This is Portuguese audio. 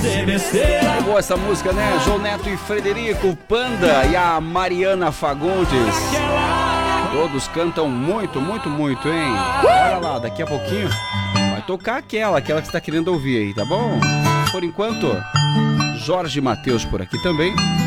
É boa essa música, né? João Neto e Frederico, Panda e a Mariana Fagundes. Todos cantam muito, muito, muito, hein? Olha lá, daqui a pouquinho vai tocar aquela que você tá querendo ouvir aí, tá bom? Por enquanto, Jorge Mateus por aqui também.